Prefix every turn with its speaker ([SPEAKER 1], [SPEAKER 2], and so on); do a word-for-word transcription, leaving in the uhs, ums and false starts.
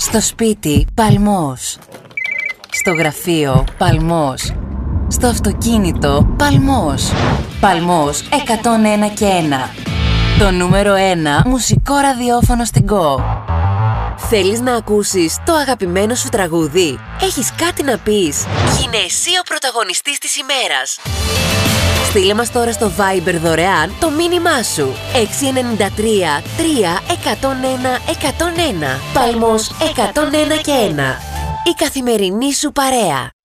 [SPEAKER 1] Στο σπίτι, παλμός. Στο γραφείο, παλμός. Στο αυτοκίνητο, παλμός. Παλμός εκατόν ένα και ένα. Το νούμερο ένα μουσικό ραδιόφωνο στην Go.
[SPEAKER 2] Θέλεις να ακούσεις το αγαπημένο σου τραγούδι? Έχεις κάτι να πεις? Γίνε εσύ ο πρωταγωνιστής της ημέρας. Στείλε μας τώρα στο Viber δωρεάν το μήνυμά σου. έξι εννιά τρία τρία εκατόν ένα εκατόν ένα. Παλμός εκατόν ένα και ένα. Η καθημερινή σου παρέα.